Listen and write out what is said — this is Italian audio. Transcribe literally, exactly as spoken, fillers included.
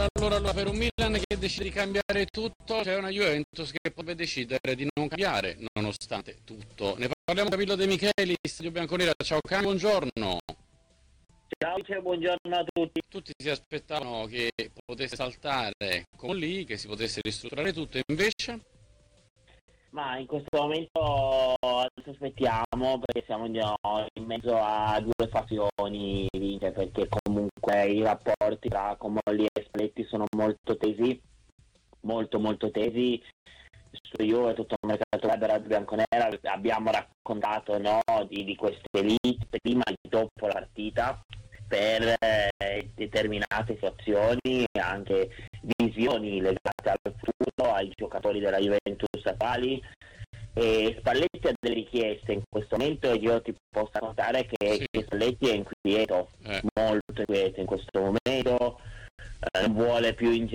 allora, allora, allora per un Milan che decide di cambiare tutto, c'è una Juventus che potrebbe decidere di non cambiare nonostante tutto. Ne parliamo con Camillo De Michelis, Stadio Bianconera. Ciao Camillo, buongiorno. Ciao, ciao, buongiorno a tutti. Tutti si aspettavano che potesse saltare con lì, che si potesse ristrutturare tutto, invece? Ma in questo momento adesso aspettiamo, perché siamo in in mezzo a due fazioni, vince, perché comunque i rapporti tra Comolli e Spalletti sono molto tesi, molto molto tesi. Su Juve tutto il mercato web bianconera abbiamo raccontato, no, di, di queste liti prima e dopo la partita per eh, determinate situazioni, anche visioni legate al futuro, ai giocatori della Juventus attuali. E Spalletti ha delle richieste in questo momento e io ti posso raccontare che, Sì. che Spalletti è inquieto, Eh. molto inquieto in questo momento, eh, non vuole più